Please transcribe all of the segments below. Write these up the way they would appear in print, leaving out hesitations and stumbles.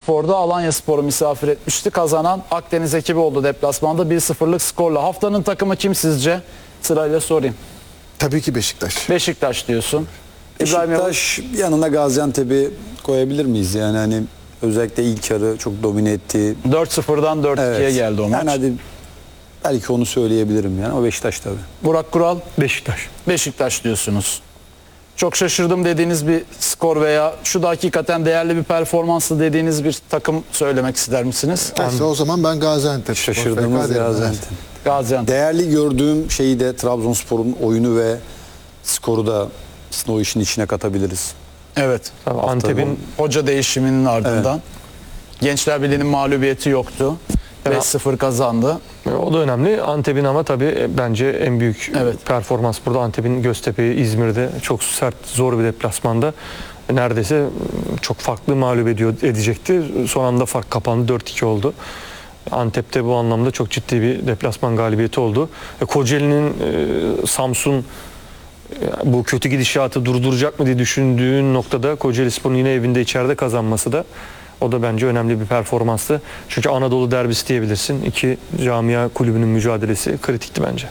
Spor'da Alanyaspor'u misafir etmişti. Kazanan Akdeniz ekibi oldu deplasmanda 1-0'lık skorla. Haftanın takımı kim sizce? Sırayla sorayım. Tabii ki Beşiktaş. Beşiktaş diyorsun. İbrahim Yavuz. Beşiktaş yanına Gaziantep'i koyabilir miyiz? Yani hani özellikle ilk yarı çok domine ettiği. 4-0'dan 4-2'ye geldi o maç. Yani hadi belki onu söyleyebilirim yani ama Beşiktaş tabii. Burak Kural, Beşiktaş. Beşiktaş diyorsunuz. Çok şaşırdım dediğiniz bir skor veya şu da hakikaten değerli bir performanslı dediğiniz bir takım söylemek ister misiniz? Neyse o zaman ben Gaziantep. Şaşırdığımız FK derim. Gaziantep. Gaziantep. Değerli gördüğüm şeyi de Trabzonspor'un oyunu ve skoru da aslında o işin içine katabiliriz. Evet. Tabii Antep'in Hoca değişiminin ardından. Gençler Birliği'nin mağlubiyeti yoktu. 5-0 kazandı. o da önemli. Antep'in ama tabii bence en büyük Evet. performans burada Antep'in Göztepe'yi İzmir'de çok sert, zor bir deplasmanda neredeyse çok farklı mağlup edecekti. Son anda fark kapandı. 4-2 oldu. Antep'te bu anlamda çok ciddi bir deplasman galibiyeti oldu. Kocaeli'nin Samsun bu kötü gidişatı durduracak mı diye düşündüğün noktada Kocaelispor'un yine evinde içeride kazanması da o da bence önemli bir performanstı. Çünkü Anadolu derbisi diyebilirsin. İki camia kulübünün mücadelesi kritikti bence.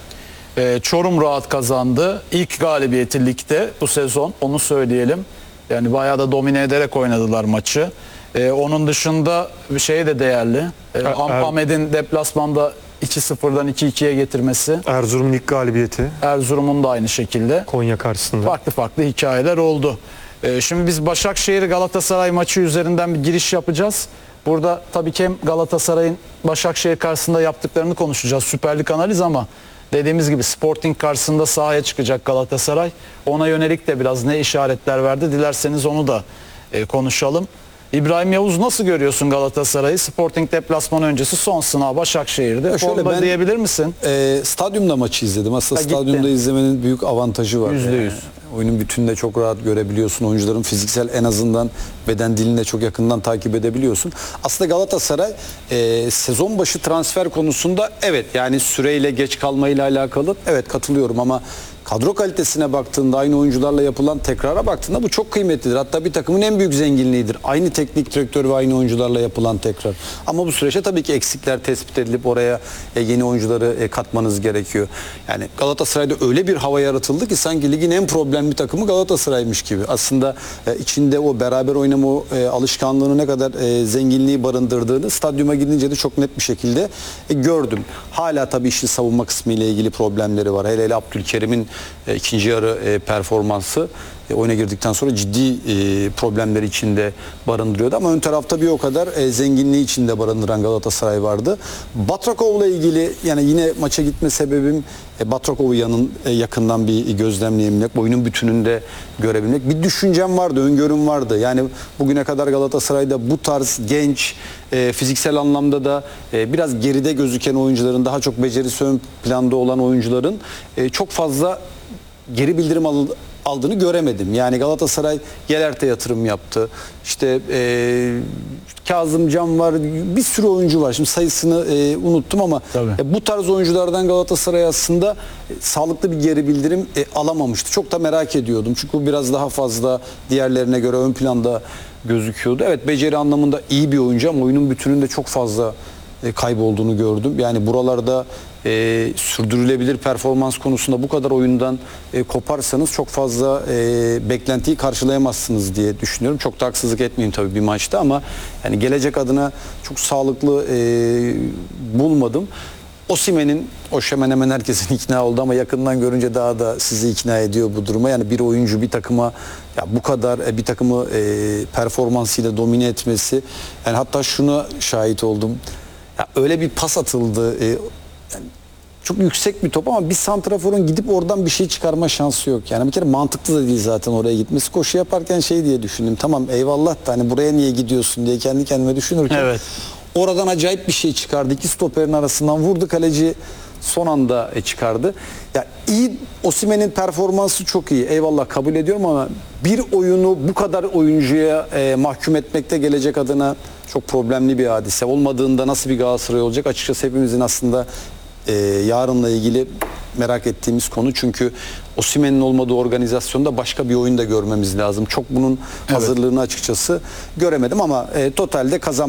Çorum rahat kazandı. İlk galibiyeti ligde bu sezon, onu söyleyelim. Yani bayağı da domine ederek oynadılar maçı. Onun dışında bir şey de değerli. Ahmet'in deplasmanda 2-0'dan 2-2'ye getirmesi. Erzurum lig galibiyeti Erzurum'un da aynı şekilde. Konya karşısında. Farklı farklı hikayeler oldu. Şimdi biz Başakşehir Galatasaray maçı üzerinden bir giriş yapacağız. Burada tabii ki hem Galatasaray'ın Başakşehir karşısında yaptıklarını konuşacağız. Süper Lig analiz ama dediğimiz gibi Sporting karşısında sahaya çıkacak Galatasaray. Ona yönelik de biraz ne işaretler verdi. Dilerseniz onu da konuşalım. İbrahim Yavuz, nasıl görüyorsun Galatasaray'ı? Sporting deplasman öncesi son sınav Başakşehir'de. Formda diyebilir misin? Stadyumda maçı izledim. Aslında gitti. stadyumda izlemenin büyük avantajı var. %100. Oyunun bütününde çok rahat görebiliyorsun. Oyuncuların fiziksel en azından beden dilini de çok yakından takip edebiliyorsun. Aslında Galatasaray sezon başı transfer konusunda evet yani süreyle geç kalmayla alakalı evet katılıyorum ama kadro kalitesine baktığında aynı oyuncularla yapılan tekrara baktığında bu çok kıymetlidir. Hatta bir takımın en büyük zenginliğidir. Aynı teknik direktör ve aynı oyuncularla yapılan tekrar. Ama bu süreçte tabii ki eksikler tespit edilip oraya yeni oyuncuları katmanız gerekiyor. Yani Galatasaray'da öyle bir hava yaratıldı ki sanki ligin en problemli takımı Galatasaray'mış gibi. Aslında içinde o beraber oynama alışkanlığını ne kadar zenginliği barındırdığını stadyuma gidince de çok net bir şekilde gördüm. Hala tabii işin savunma kısmı ile ilgili problemleri var. Hele Abdülkerim'in ikinci yarı performansı oyuna girdikten sonra ciddi problemleri içinde barındırıyordu ama ön tarafta bir o kadar zenginliği içinde barındıran Galatasaray vardı. Batrakov'la ilgili yani yine maça gitme sebebim Batrakov'u yakından bir gözlemleyebilmek, oyunun bütününde görebilmek. Bir düşüncem vardı, öngörüm vardı. Yani bugüne kadar Galatasaray'da bu tarz genç, fiziksel anlamda da biraz geride gözüken oyuncuların, daha çok becerisi ön planda olan oyuncuların çok fazla geri bildirim aldığını göremedim. Yani Galatasaray Yelert'e yatırım yaptı. İşte Kazım Can var. Bir sürü oyuncu var. Şimdi sayısını unuttum ama bu tarz oyunculardan Galatasaray aslında sağlıklı bir geri bildirim alamamıştı. Çok da merak ediyordum. Çünkü bu biraz daha fazla diğerlerine göre ön planda gözüküyordu. Evet beceri anlamında iyi bir oyuncu ama oyunun bütününde çok fazla kaybolduğunu gördüm. Yani buralarda sürdürülebilir performans konusunda bu kadar oyundan koparsanız çok fazla beklentiyi karşılayamazsınız diye düşünüyorum. Çok da haksızlık etmeyeyim tabii bir maçta ama yani gelecek adına çok sağlıklı bulmadım. Osimhen'in hemen hemen herkesin ikna oldu ama yakından görünce daha da sizi ikna ediyor bu duruma. Yani bir oyuncu bir takıma ya bu kadar bir takımı performansıyla domine etmesi. Yani hatta şuna şahit oldum. Ya öyle bir pas atıldı. Yani çok yüksek bir top ama bir santraforun gidip oradan bir şey çıkarma şansı yok. Yani bir kere mantıklı da değil zaten oraya gitmesi. Koşu yaparken şey diye düşündüm. Tamam eyvallah da hani buraya niye gidiyorsun diye kendi kendime düşünürken oradan acayip bir şey çıkardı. İki stoperin arasından vurdu, kaleci son anda çıkardı. Ya iyi, Osimhen'in performansı çok iyi. Eyvallah kabul ediyorum ama bir oyunu bu kadar oyuncuya mahkum etmekte gelecek adına çok problemli bir hadise. Olmadığında nasıl bir Galatasaray olacak? Açıkçası hepimizin aslında yarınla ilgili merak ettiğimiz konu. Çünkü Osimhen'in olmadığı organizasyonda başka bir oyun da görmemiz lazım. Çok bunun hazırlığını açıkçası göremedim ama totalde